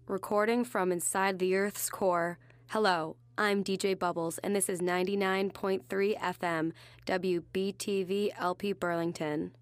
recording from inside the Earth's core. Hello, I'm DJ Bubbles, and this is 99.3 FM, WBTV LP Burlington.